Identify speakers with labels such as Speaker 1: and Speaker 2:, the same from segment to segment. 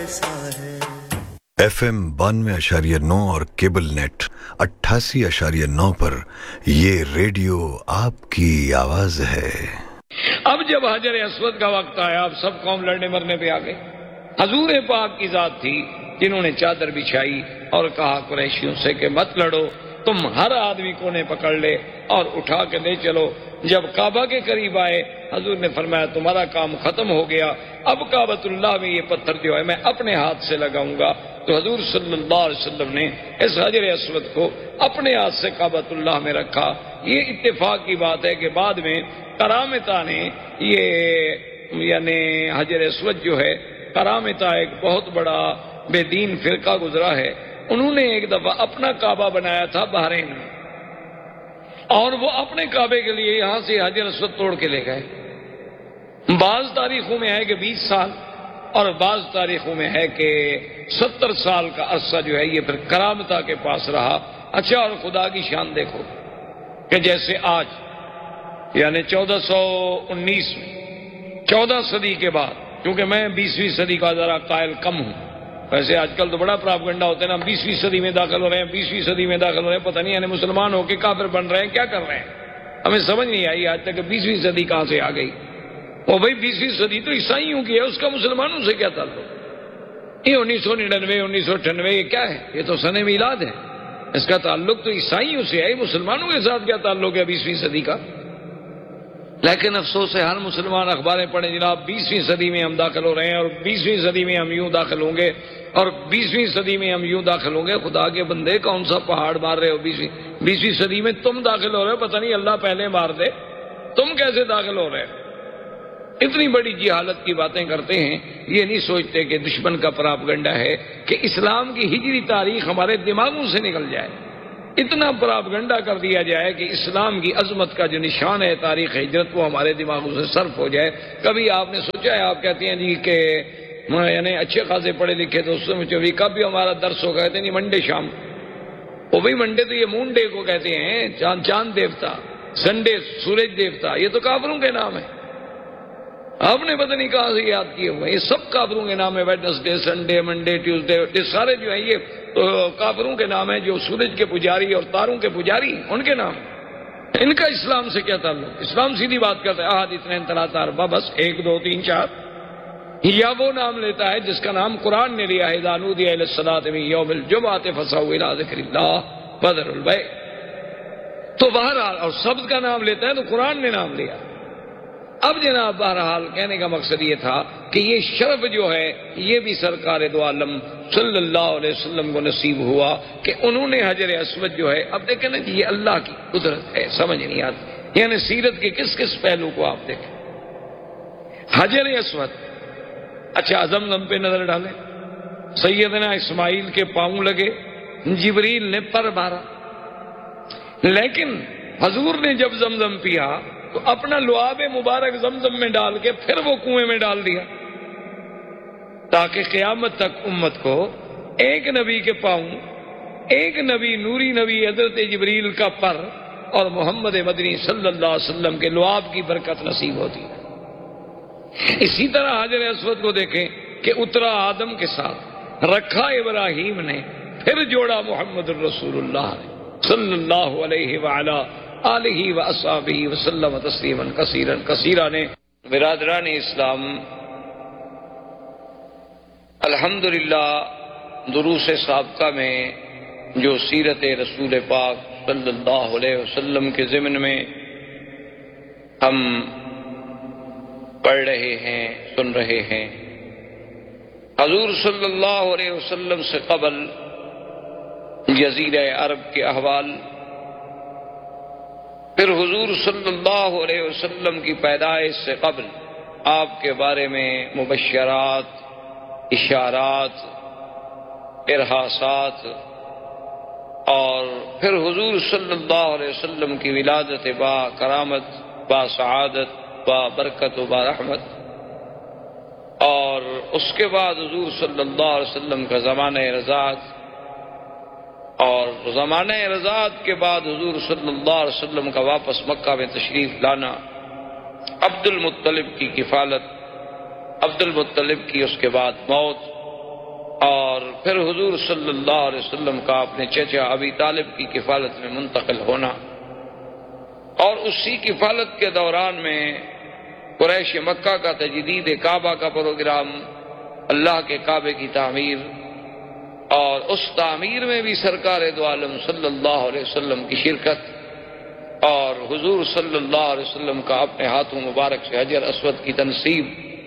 Speaker 1: कैसा है।
Speaker 2: FM 92.9 और केबल नेट 88.9 पर ये रेडियो आपकी आवाज है।
Speaker 3: अब जब हजर अस्वद का वक्त आया, अब सब कौम लड़ने मरने पे आ गए। हजूर पाक की जात थी जिन्होंने चादर बिछाई और कहा कुरैशियों से कि मत लड़ो, तुम हर आदमी को ने पकड़ ले और उठा के ले चलो। जब काबा के करीब आए, हजूर ने फरमाया तुम्हारा काम खत्म हो गया, अब काबतुल्लाह में ये पत्थर जो है मैं अपने हाथ से लगाऊंगा। तो हजूर सल्लल्लाहु अलैहि वसल्लम ने इस हजर अस्वद को अपने हाथ से काबतुल्लाह में रखा। ये इत्तेफाक की बात है कि बाद में करामता ने ये यानी हजर अस्वद जो है, करामता एक बहुत बड़ा बेदीन फिरका गुजरा है। उन्होंने एक दफा अपना काबा बनाया था बहरीन में, और वो अपने काबे के लिए यहां से हजर अस्वद तोड़ के ले गए। बाज तारीखों में है कि 20 साल और बाज तारीखों में है कि 70 साल का अरसा जो है ये फिर करामता के पास रहा। अच्छा, और खुदा की शान देखो कि जैसे आज यानी 1419 में 14 सदी के बाद, क्योंकि मैं 20वीं सदी का जरा कायल कम हूं, वैसे आजकल तो बड़ा प्रापगंडा होता है ना, 20वीं सदी में दाखिल हो रहे हैं, 20वीं सदी में दाखिल हो रहे हैं, पता नहीं यानी मुसलमान होके काफिर बन रहे हैं, क्या कर रहे हैं, हमें समझ नहीं आई आज तक 20वीं सदी कहां से आ गई। ओ भाई 20वीं सदी तो ईसाइयों की है, उसका मुसलमानों से क्या ताल्लुक। ये 1999 1998 ये क्या है, ये तो सने मीलाद है, इसका ताल्लुक तो ईसाइयों से है, मुसलमानों के साथ क्या ताल्लुक है 20वीं सदी का। लेकिन अफसोस है हर मुसलमान अखबारें पढ़े जनाब 20वीं सदी में हम दाखिल हो रहे हैं और 20वीं सदी में हम यूं दाखिल होंगे और 20वीं सदी में हम यूं दाखिल होंगे। खुदा के बंदे कौन सा पहाड़ मार रहे हो 20वीं सदी में तुम दाखिल हो रहे हो, पता नहीं अल्लाह पहले मार दे, तुम कैसे दाखिल हो रहे हो। इतनी बड़ी जिहालत की बातें करते हैं, ये नहीं सोचते कि दुश्मन का प्रापगंडा है कि इस्लाम की हिजरी तारीख हमारे दिमागों से निकल जाए। इतना प्रापगंडा कर दिया जाए कि इस्लाम की अजमत का जो निशान है तारीख हिजरत वो हमारे दिमागों से सर्फ हो जाए। कभी आपने सोचा है, आप कहते हैं जी कि यानी अच्छे खासे पढ़े लिखे दोस्तों में चोरी कब भी हमारा दर्स हो, कहते नहीं मंडे शाम, वो भाई मंडे तो ये मून डे को कहते हैं, चांद देवता, संडे सूरज देवता, ये तो काफिरों के नाम है। आपने पता नहीं कहां से याद किए हुए, ये सब काफिरों के नाम है। वेडनेसडे, संडे, मंडे, ट्यूसडे, ये सारे जो है ये तो काफिरों के नाम है, जो सूरज के पुजारी और तारों के पुजारी उनके नाम। इनका इस्लाम से क्या ताल्लुक। इस्लाम सीधी बात करता है आहद इतने तलाता अरबा, बस 1 2 3 4, या वो नाम लेता है जिसका नाम कुरान ने लिया है, दानूदिया इलस्सलात मिन यौमिल जुमअत फसाउ इला ज़िक्रिल्लाह बदरुल बै। तो बहरहाल और शब्द का नाम लेता है तो कुरान ने नाम लिया। अब जनाब बहरहाल कहने का मकसद ये था कि ये शर्फ जो है ये भी सरकार दो आलम सल्लल्लाहु अलैहि वसल्लम को नसीब हुआ कि उन्होंने हजर अस्वद जो है, अब देखें ना जी ये अल्लाह की कुदरत है, समझ नहीं आती, यानी सीरत के किस किस पहलू को आप देखें। हजर अस्वद, अच्छा ज़मज़म पे नजर डालें, सैयदना इस्माइल के पांव लगे, जिब्रील ने पर मारा, लेकिन हजूर ने जब ज़मज़म पिया तो अपना लुआब मुबारक ज़मज़म में डाल के फिर वो कुएं में डाल दिया, ताकि क़यामत तक उम्मत को एक नबी के पांव, एक नबी नूरी नबी हज़रत जिब्रील का पर और मोहम्मद मदनी सल्लल्लाहु अलैहि वसल्लम के लुआब की बरकत नसीब होती है। इसी तरह हजर अस्वद को देखें कि उतरा आदम के साथ, रखा इब्राहीम ने, फिर जोड़ा मोहम्मद रसूलुल्लाह सल्लल्लाहु अलैहि वअला आलिही व अस्हाबिही वसल्लम तस्लीमन कसीरन कसीरा ने। बिरादरान इस्लाम, अल्हम्दुलिल्लाह दुरूस साबका में जो सीरत रसूल पाक सल्लल्लाहु अलैहि वसल्लम के ज़िम्न में हम पढ़ रहे हैं, सुन रहे हैं, हजूर सल्लल्लाहु अलैहि वसल्लम से क़बल जज़ीरा अरब के अहवाल, फिर हुजूर सल्लल्लाहु अलैहि वसल्लम की पैदाइश से क़ब्ल आपके बारे में मुबश्शरात, इशारात, इरहासात, और फिर हुजूर सल्लल्लाहु अलैहि वसल्लम की विलादत बा करामत, बा सआदत, बा बरकत, बा रहमत, और उसके बाद हुजूर सल्लल्लाहु अलैहि वसल्लम का ज़माने रज़ात, और ज़माने रज़ात के बाद हुजूर सल्लल्लाहु अलैहि वसल्लम का वापस मक्का में तशरीफ लाना, अब्दुल मुत्तलिब की किफ़ालत, अब्दुल मुत्तलिब की उसके बाद मौत, اور پھر حضور صلی اللہ علیہ وسلم کا اپنے چچا ابی طالب کی کفالت میں منتقل ہونا، اور اسی کفالت کے دوران میں قریش مکہ کا تجدید کعبہ کا پروگرام، اللہ کے کعبے کی تعمیر، اور اس تعمیر میں بھی سرکار دو عالم صلی اللہ علیہ وسلم کی شرکت، اور حضور صلی اللہ علیہ وسلم کا اپنے ہاتھوں مبارک سے حجر اسود کی تنصیب،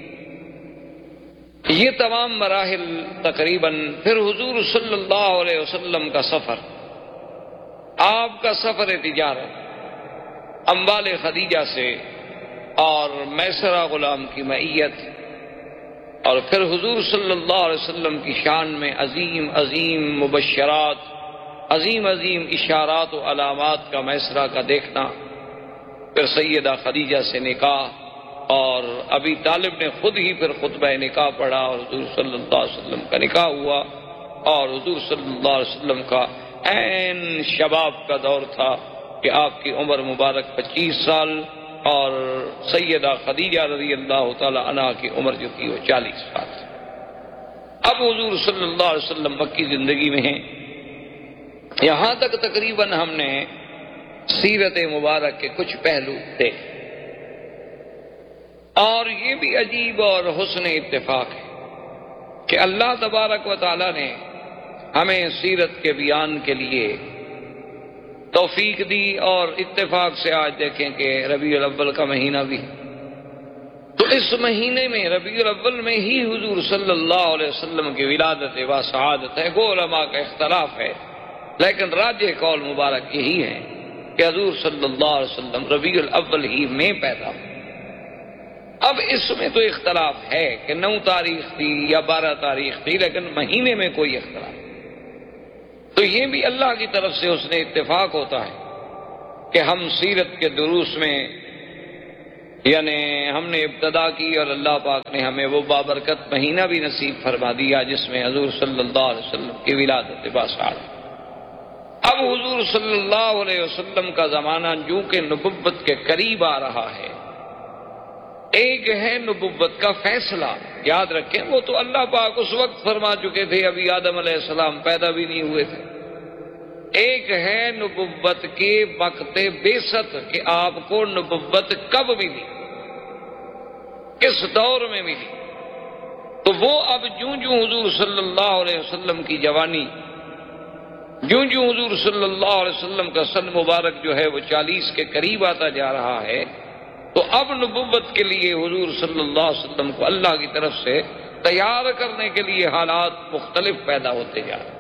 Speaker 3: یہ تمام مراحل تقریباً. پھر حضور صلی اللہ علیہ وسلم کا سفر، آپ کا سفر تجارت اموال خدیجہ سے اور میسرہ غلام کی معیت، اور پھر حضور صلی اللہ علیہ وسلم کی شان میں عظیم عظیم مبشرات، عظیم عظیم اشارات و علامات کا میسرہ کا دیکھنا، پھر سیدہ خدیجہ سے نکاح، اور ابی طالب نے خود ہی پھر خطبہ نکاح پڑھا اور حضور صلی اللہ علیہ وسلم کا نکاح ہوا، اور حضور صلی اللہ علیہ وسلم کا عین شباب کا دور تھا کہ آپ کی عمر مبارک 25 سال، اور سیدہ خدیجہ رضی اللہ تعالی عنہا کی عمر جو تھی وہ 40 سال. اب حضور صلی اللہ علیہ وسلم مکی زندگی میں ہیں. یہاں تک تقریباً ہم نے سیرت مبارک کے کچھ پہلو دیکھے، اور یہ بھی عجیب اور حسن اتفاق ہے کہ اللہ تبارک و تعالی نے ہمیں سیرت کے بیان کے لیے توفیق دی، اور اتفاق سے آج دیکھیں کہ ربیع الاول کا مہینہ بھی، تو اس مہینے میں ربیع الاول میں ہی حضور صلی اللہ علیہ وسلم کی ولادت و شہادت ہے. گو علماء کا اختلاف ہے، لیکن راجح قول مبارک یہی ہے کہ حضور صلی اللہ علیہ وسلم ربیع الاول ہی میں پیدا ہوئے. اب اس میں تو اختلاف ہے کہ 9 تاریخ تھی یا 12 تاریخ تھی، لیکن مہینے میں کوئی اختلاف نہیں. تو یہ بھی اللہ کی طرف سے اس نے اتفاق ہوتا ہے کہ ہم سیرت کے دروس میں یعنی ہم نے ابتدا کی، اور اللہ پاک نے ہمیں وہ بابرکت مہینہ بھی نصیب فرما دیا جس میں حضور صلی اللہ علیہ وسلم کی ولادت باسعادت. اب حضور صلی اللہ علیہ وسلم کا زمانہ جو کہ نبوت کے قریب آ رہا ہے. ایک ہے نبوت کا فیصلہ، یاد رکھیں وہ تو اللہ پاک اس وقت فرما چکے تھے، ابھی آدم علیہ السلام پیدا بھی نہیں ہوئے تھے. ایک ہے نبوت کے وقت بعثت کہ آپ کو نبوت کب ملی، کس دور میں ملی. تو وہ اب جوں جوں حضور صلی اللہ علیہ وسلم کی جوانی، جوں جوں حضور صلی اللہ علیہ وسلم کا سن مبارک جو ہے وہ 40 کے قریب آتا جا رہا ہے، تو اب نبوت کے لیے حضور صلی اللہ علیہ وسلم کو اللہ کی طرف سے تیار کرنے کے لیے حالات مختلف پیدا ہوتے جا رہے ہیں.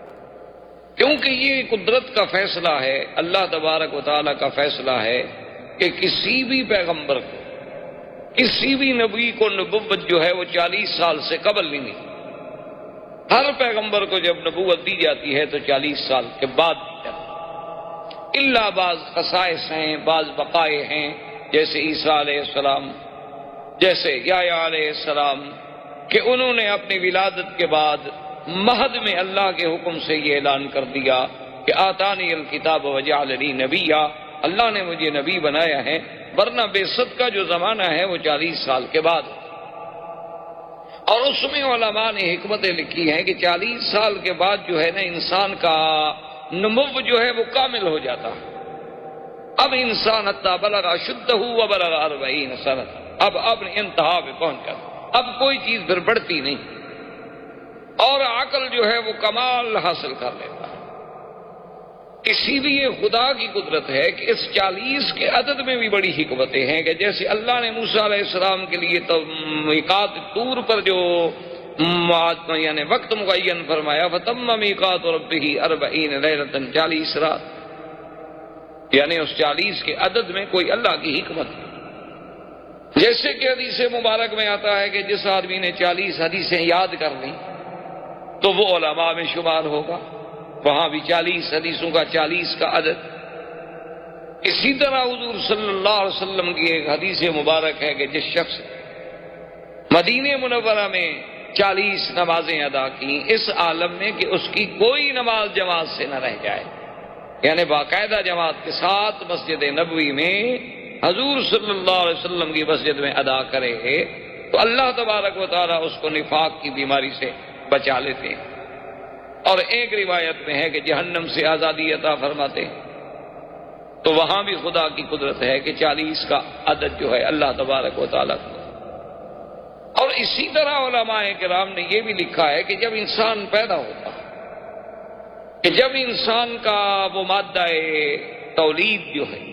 Speaker 3: کیونکہ یہ قدرت کا فیصلہ ہے، اللہ تبارک و تعالیٰ کا فیصلہ ہے کہ کسی بھی پیغمبر کو، کسی بھی نبی کو نبوت جو ہے وہ 40 سال سے قبل نہیں ملی. ہر پیغمبر کو جب نبوت دی جاتی ہے تو 40 سال کے بعد دی جاتی ہے. الا بعض خصائص ہیں، بعض بقائے ہیں، جیسے عیسیٰ علیہ السلام، جیسے یحییٰ علیہ السلام، کہ انہوں نے اپنی ولادت کے بعد مہد میں اللہ کے حکم سے یہ اعلان کر دیا کہ آتانی الکتاب وجعلنی نبیا، اللہ نے مجھے نبی بنایا ہے. ورنہ بعثت کا جو زمانہ ہے وہ 40 سال کے بعد. اور اس میں علماء نے حکمتیں لکھی ہیں کہ 40 سال کے بعد جو ہے نا انسان کا نمو جو ہے وہ کامل ہو جاتا ہے. اب انسان حتی بلغ اشدہ وبلغ 40 سنہ، اب انتہا پہ پہنچ جاتا، اب کوئی چیز پھر بڑھتی نہیں، اور عقل جو ہے وہ کمال حاصل کر لیتا ہے. اسی لیے خدا کی قدرت ہے کہ اس 40 کے عدد میں بھی بڑی حکمتیں ہیں کہ جیسے اللہ نے موسیٰ علیہ السلام کے لیے تو میقات طور پر جو یعنی وقت معین فرمایا، فَتَمَّ مِیقَاتُ رَبِّهِ 40 لَیْلَةً 40 رات، یعنی اس 40 کے عدد میں کوئی اللہ کی حکمت ہے. جیسے کہ حدیث مبارک میں آتا ہے کہ جس آدمی نے 40 حدیثیں یاد کر لیں تو وہ علماء میں شمار ہوگا. وہاں بھی 40 حدیثوں کا 40 کا عدد. اسی طرح حضور صلی اللہ علیہ وسلم کی ایک حدیث مبارک ہے کہ جس شخص مدینہ منورہ میں 40 نمازیں ادا کی اس عالم میں کہ اس کی کوئی نماز جماعت سے نہ رہ جائے، یعنی باقاعدہ جماعت کے ساتھ مسجد نبوی میں حضور صلی اللہ علیہ وسلم کی مسجد میں ادا کرے تو اللہ تبارک و تعالیٰ اس کو نفاق کی بیماری سے بچا لیتے ہیں، اور ایک روایت میں ہے کہ جہنم سے آزادی عطا فرماتے ہیں۔ تو وہاں بھی خدا کی قدرت ہے کہ 40 کا عدد جو ہے اللہ تبارک و تعالیٰ کو۔ اور اسی طرح علماء کرام نے یہ بھی لکھا ہے کہ جب انسان پیدا ہوتا ہے، کہ جب انسان کا وہ مادہ تولید جو ہے،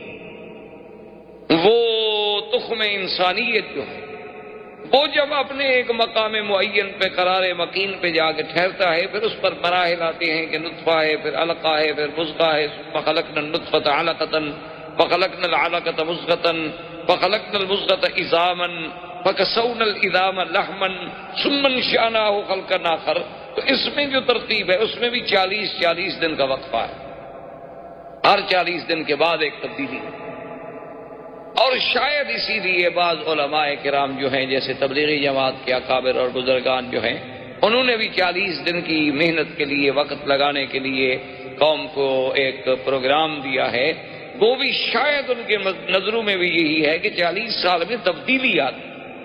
Speaker 3: وہ تخم انسانیت جو ہے، وہ جب اپنے ایک مقام معین پہ قرار مکین پہ جا کے ٹھہرتا ہے، پھر اس پر مراحل آتے ہیں کہ نطفہ ہے، پھر علقہ ہے، پھر مضغہ ہے، فخلقنا النطفة علقة فخلقنا العلقة مضغة فخلقنا المضغة عظاما فكسونا العظام لحما ثم انشأناه خلقا آخر۔ تو اس میں جو ترتیب ہے اس میں بھی 40 دن کا وقفہ ہے، ہر 40 دن کے بعد ایک تبدیلی ہے۔ اور شاید اسی لیے بعض علماء کرام جو ہیں، جیسے تبلیغی جماعت کے اکابر اور بزرگان جو ہیں، انہوں نے بھی 40 دن کی محنت کے لیے، وقت لگانے کے لیے قوم کو ایک پروگرام دیا ہے۔ وہ بھی شاید ان کے نظروں میں بھی یہی ہے کہ 40 سال میں تبدیلی آتی،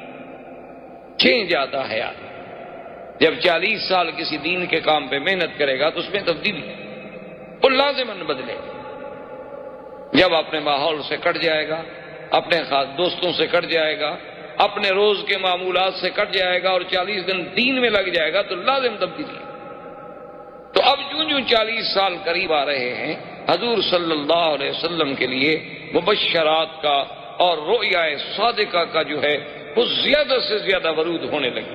Speaker 3: چینج آتا ہے آتا۔ جب 40 سال کسی دین کے کام پہ محنت کرے گا تو اس میں تبدیلی وہ لازماً بدلے گا۔ جب اپنے ماحول سے کٹ جائے گا، اپنے خاص دوستوں سے کٹ جائے گا، اپنے روز کے معمولات سے کٹ جائے گا اور 40 دن دین میں لگ جائے گا تو لازم تبدیلی۔ تو اب جو 40 سال قریب آ رہے ہیں، حضور صلی اللہ علیہ وسلم کے لیے مبشرات کا اور رؤیا صادقہ کا جو ہے وہ زیادہ سے زیادہ ورود ہونے لگے۔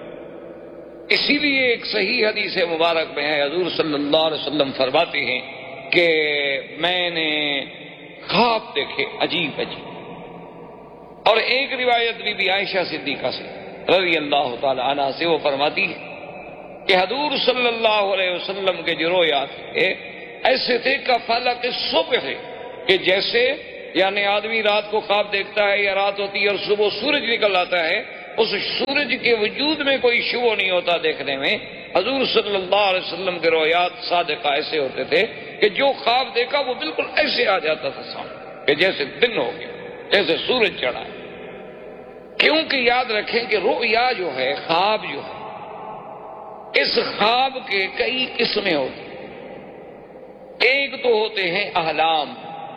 Speaker 3: اسی لیے ایک صحیح حدیث مبارک میں ہے، حضور صلی اللہ علیہ وسلم فرماتے ہیں کہ میں نے خواب دیکھے عجیب عجیب۔ اور ایک روایت بھی عائشہ صدیقہ سے رضی اللہ تعالی عنہ سے وہ فرماتی ہے کہ حضور صلی اللہ علیہ وسلم کے جو رویات تھے ایسے تھے کہ فلق صبح ہے، کہ جیسے یعنی آدمی رات کو خواب دیکھتا ہے یا رات ہوتی ہے اور صبح سورج نکل آتا ہے، اس سورج کے وجود میں کوئی شبہ نہیں ہوتا دیکھنے میں۔ حضور صلی اللہ علیہ وسلم کے رویات صادقہ ایسے ہوتے تھے کہ جو خواب دیکھا وہ بالکل ایسے آ جاتا تھا سامنے کہ جیسے دن ہو گیا، جیسے سورج چڑھا ہے۔ کیونکہ یاد رکھیں کہ رؤیا جو ہے، خواب جو ہے، اس خواب کے کئی قسمیں ہوتی ہیں۔ ایک تو ہوتے ہیں احلام،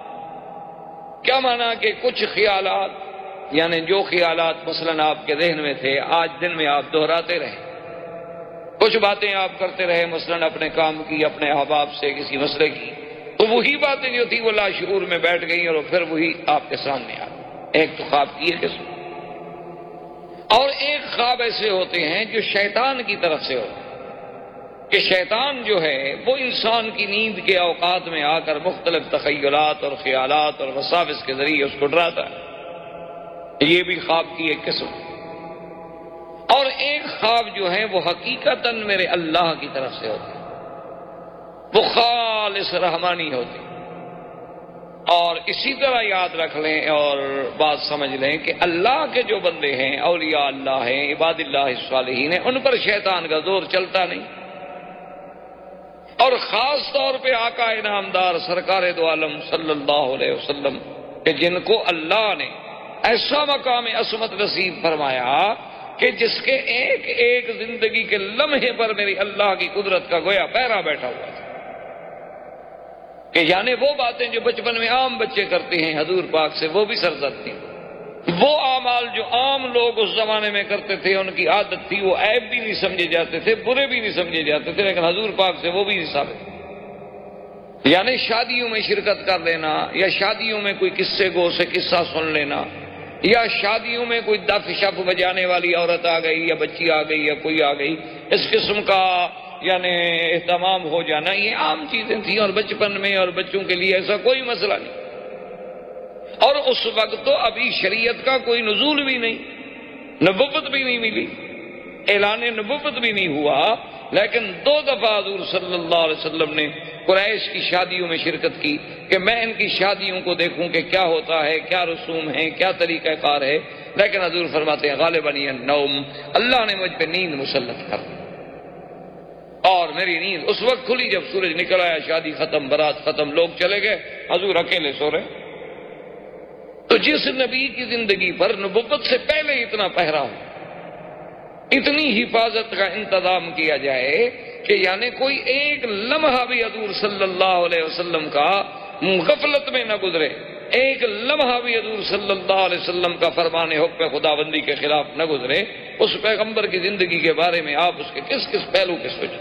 Speaker 3: کیا مانا کہ کچھ خیالات، یعنی جو خیالات مثلاً آپ کے ذہن میں تھے آج دن میں آپ دہراتے رہے، کچھ باتیں آپ کرتے رہے مثلاً اپنے کام کی، اپنے احباب سے کسی مسئلے کی، تو وہی باتیں جو تھی وہ لاشعور میں بیٹھ گئیں اور پھر وہی آپ کے سامنے آ گئی۔ ایک تو خواب کی ہے قسم، اور ایک خواب ایسے ہوتے ہیں جو شیطان کی طرف سے ہوتے ہیں کہ شیطان جو ہے وہ انسان کی نیند کے اوقات میں آ کر مختلف تخیلات اور خیالات اور وساوس کے ذریعے اس کو ڈراتا ہے۔ یہ بھی خواب کی ایک قسم۔ اور ایک خواب جو ہے وہ حقیقتاً میرے اللہ کی طرف سے ہوتے ہیں، وہ خالص رحمانی ہوتے ہیں۔ اور اسی طرح یاد رکھ لیں اور بات سمجھ لیں کہ اللہ کے جو بندے ہیں، اولیاء اللہ ہیں، عباد اللہ الصالحین ہیں، ان پر شیطان کا زور چلتا نہیں۔ اور خاص طور پہ آقا انعامدار سرکار دو عالم صلی اللہ علیہ وسلم کہ جن کو اللہ نے ایسا مقام عصمت نصیب فرمایا کہ جس کے ایک ایک زندگی کے لمحے پر میری اللہ کی قدرت کا گویا پیرا بیٹھا ہوا تھا، کہ یعنی وہ باتیں جو بچپن میں عام بچے کرتے ہیں حضور پاک سے وہ بھی سرزد تھیں، وہ اعمال جو عام لوگ اس زمانے میں کرتے تھے ان کی عادت تھی، وہ عیب بھی نہیں سمجھے جاتے تھے، برے بھی نہیں سمجھے جاتے تھے، لیکن حضور پاک سے وہ بھی نہیں ثابت۔ یعنی شادیوں میں شرکت کر لینا، یا شادیوں میں کوئی قصے گو سے قصہ سن لینا، یا شادیوں میں کوئی دف شپ بجانے والی عورت آ گئی یا بچی آ گئی یا کوئی آ گئی، اس قسم کا یعنی اہتمام ہو جانا، یہ عام چیزیں تھیں اور بچپن میں اور بچوں کے لیے ایسا کوئی مسئلہ نہیں۔ اور اس وقت تو ابھی شریعت کا کوئی نزول بھی نہیں، نبوت بھی نہیں ملی، اعلان نبوت بھی نہیں ہوا، لیکن 2 دفعہ حضور صلی اللہ علیہ وسلم نے قریش کی شادیوں میں شرکت کی کہ میں ان کی شادیوں کو دیکھوں کہ کیا ہوتا ہے، کیا رسوم ہیں، کیا طریقہ کار ہے، لیکن حضور فرماتے ہیں غالباً النوم، اللہ نے مجھ پہ نیند مسلط کر دی، اور میری نیند اس وقت کھلی جب سورج نکل آیا، شادی ختم، برات ختم، لوگ چلے گئے، حضور اکیلے سو رہے۔ تو جس نبی کی زندگی پر نبوت سے پہلے اتنا پہرا ہو، اتنی حفاظت کا انتظام کیا جائے کہ یعنی کوئی ایک لمحہ بھی حضور صلی اللہ علیہ وسلم کا غفلت میں نہ گزرے، ایک لمحہ بھی حضور صلی اللہ علیہ وسلم کا فرمان حکم خداوندی کے خلاف نہ گزرے۔ اس پیغمبر کی زندگی کے بارے میں آپ اس کے کس کس پہلو کے سوچیں،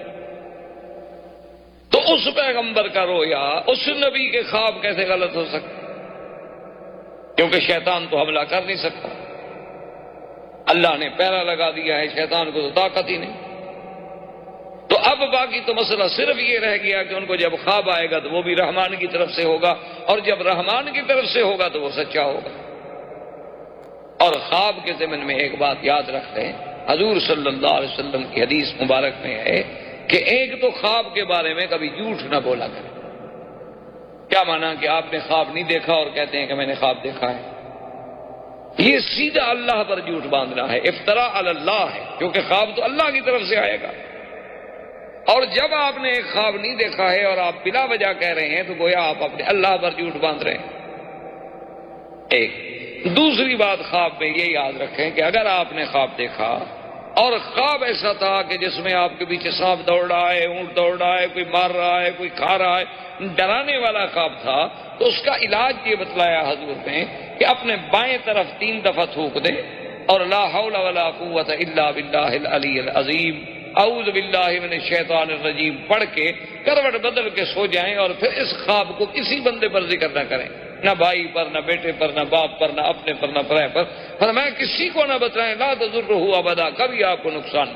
Speaker 3: تو اس پیغمبر کا رویا، اس نبی کے خواب کیسے غلط ہو سکتے؟ کیونکہ شیطان تو حملہ کر نہیں سکتا، اللہ نے پہرا لگا دیا ہے، شیطان کو تو طاقت ہی نہیں۔ تو اب باقی تو مسئلہ صرف یہ رہ گیا کہ ان کو جب خواب آئے گا تو وہ بھی رحمان کی طرف سے ہوگا، اور جب رحمان کی طرف سے ہوگا تو وہ سچا ہوگا۔ اور خواب کے ضمن میں ایک بات یاد رکھتے ہیں، حضور صلی اللہ علیہ وسلم کی حدیث مبارک میں ہے کہ ایک تو خواب کے بارے میں کبھی جھوٹ نہ بولا کرے۔ کیا مانا کہ آپ نے خواب نہیں دیکھا اور کہتے ہیں کہ میں نے خواب دیکھا ہے؟ یہ سیدھا اللہ پر جھوٹ باندھنا ہے، افتراء علی اللہ ہے، کیونکہ خواب تو اللہ کی طرف سے آئے گا۔ اور جب آپ نے ایک خواب نہیں دیکھا ہے اور آپ بلا وجہ کہہ رہے ہیں تو گویا آپ اپنے اللہ پر جھوٹ باندھ رہے ہیں۔ ایک دوسری بات خواب میں یہ یاد رکھیں کہ اگر آپ نے خواب دیکھا اور خواب ایسا تھا کہ جس میں آپ کے پیچھے سانپ دوڑ رہا ہے، اونٹ دوڑ رہا ہے، کوئی مار رہا ہے، کوئی کھا رہا ہے، ڈرانے والا خواب تھا، تو اس کا علاج یہ بتلایا حضور نے کہ اپنے بائیں طرف 3 دفعہ تھوک دیں اور لا حول ولا قوت الا باللہ العلی العظیم اعوذ باللہ من الشیطان الرجیم پڑھ کے کروٹ بدل کے سو جائیں، اور پھر اس خواب کو کسی بندے پر ذکر نہ کریں، نہ بھائی پر، نہ بیٹے پر، نہ باپ پر، نہ اپنے پر، نہ پرائے پر، فرمایا کسی کو نہ بتائیں، لا تضرہ ابدا، کبھی آپ کو نقصان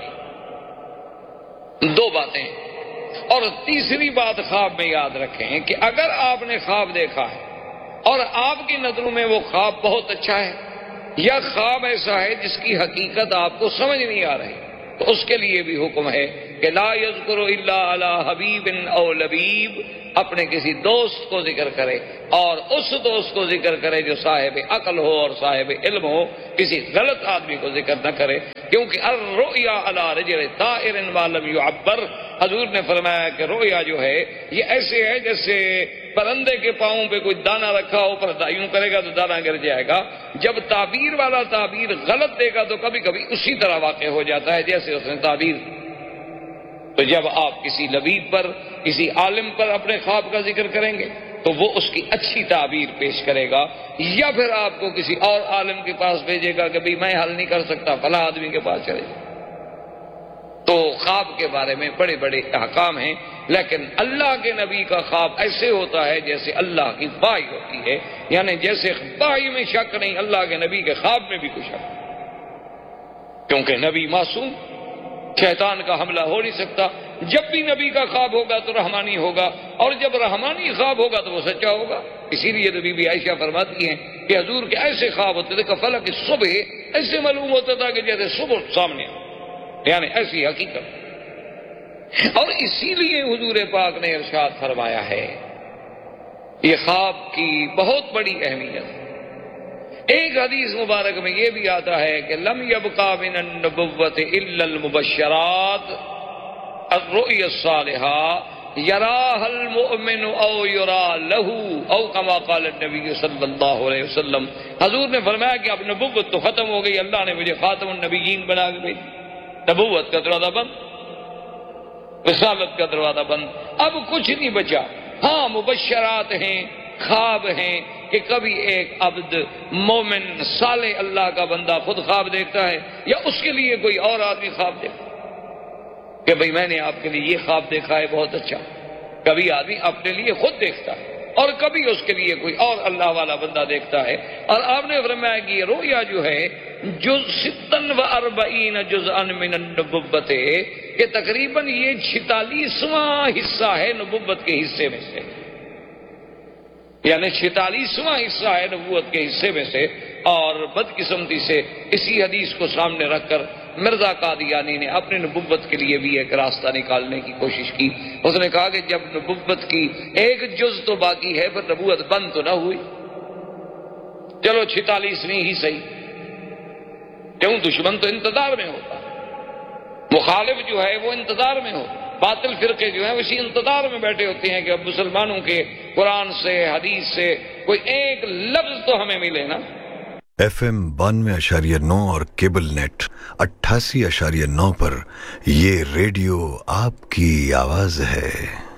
Speaker 3: نہیں۔ 2 باتیں۔ اور تیسری بات خواب میں یاد رکھیں کہ اگر آپ نے خواب دیکھا ہے اور آپ کی نظروں میں وہ خواب بہت اچھا ہے، یا خواب ایسا ہے جس کی حقیقت آپ کو سمجھ نہیں آ رہی، تو اس کے لیے بھی حکم ہے کہ لا یذکر الا علی حبیب او لبیب، اپنے کسی دوست کو ذکر کرے اور اس دوست کو ذکر کرے جو صاحب عقل ہو اور صاحب علم ہو، کسی غلط آدمی کو ذکر نہ کرے، کیونکہ الرؤیا علی رجل طائر ما لم يعبر، حضور نے فرمایا کہ رؤیا جو ہے یہ ایسے ہے جیسے پرندے کے پاؤں پہ کوئی دانہ رکھا ہو، پر یوں کرے گا تو دانہ گر جائے گا۔ جب تعبیر والا تعبیر غلط دے گا تو کبھی کبھی اسی طرح واقع ہو جاتا ہے جیسے اس نے تعبیر۔ تو جب آپ کسی لبیب پر، کسی عالم پر اپنے خواب کا ذکر کریں گے تو وہ اس کی اچھی تعبیر پیش کرے گا، یا پھر آپ کو کسی اور عالم کے پاس بھیجے گا کہ بھئی میں حل نہیں کر سکتا، فلاں آدمی کے پاس چلے جائے۔ تو خواب کے بارے میں بڑے بڑے احکام ہیں، لیکن اللہ کے نبی کا خواب ایسے ہوتا ہے جیسے اللہ کی وحی ہوتی ہے، یعنی جیسے وحی میں شک نہیں، اللہ کے نبی کے خواب میں بھی کوئی شک نہیں، کیونکہ نبی معصوم، شیطان کا حملہ ہو نہیں سکتا۔ جب بھی نبی کا خواب ہوگا تو رحمانی ہوگا، اور جب رحمانی خواب ہوگا تو وہ سچا ہوگا۔ اسی لیے تو بی بی عائشہ فرماتی ہیں کہ حضور کے ایسے خواب ہوتے تھے کہ فلک صبح ایسے معلوم ہوتا تھا کہ جیسے صبح سامنے آ، یعنی ایسی حقیقت۔ اور اسی لیے حضور پاک نے ارشاد فرمایا ہے، یہ خواب کی بہت بڑی اہمیت ہے۔ ایک حدیث مبارک میں یہ بھی آتا ہے کہ لم یبقى من النبوۃ الا المبشرات الرؤیا الصالحہ یراها المؤمن او یرا له او كما قال النبی صلی اللہ علیہ وسلم، حضور نے فرمایا کہ اب نبوت تو ختم ہو گئی، اللہ نے مجھے خاتم النبیین بنا کے بھیجا، نبوت کا دروازہ بند، رسالت کا دروازہ بند، اب کچھ نہیں بچا۔ ہاں مبشرات ہیں، خواب ہیں کہ کبھی ایک عبد مومن صالح اللہ کا بندہ خود خواب دیکھتا ہے، یا اس کے لیے کوئی اور آدمی خواب دیکھتا ہے کہ بھئی میں نے آپ کے لیے یہ خواب دیکھا ہے بہت اچھا۔ کبھی آدمی اپنے لیے خود دیکھتا ہے اور کبھی اس کے لیے کوئی اور اللہ والا بندہ دیکھتا ہے۔ اور آپ نے فرمایا کہ یہ رؤیا جو ہے جز 46 جزءا من النبوت، کہ تقریباً یہ 46واں حصہ ہے نبوت کے حصے میں سے، یعنی 46واں حصہ ہے نبوت کے حصے میں سے۔ اور بدقسمتی سے اسی حدیث کو سامنے رکھ کر مرزا قادیانی نے اپنی نبوت کے لیے بھی ایک راستہ نکالنے کی کوشش کی۔ اس نے کہا کہ جب نبوت کی ایک جز تو باقی ہے، پھر نبوت بند تو نہ ہوئی، چلو 46ویں ہی صحیح، کیوں؟ دشمن تو انتظار میں ہوتا، مخالف جو ہے وہ انتظار میں ہوتا، باطل فرقے جو ہیں اسی انتظار میں بیٹھے ہوتے ہیں کہ اب مسلمانوں کے قرآن سے، حدیث سے کوئی ایک لفظ تو ہمیں ملے نا۔
Speaker 2: FM 92.9 और केबल नेट 88.9 पर ये रेडियो आपकी आवाज है।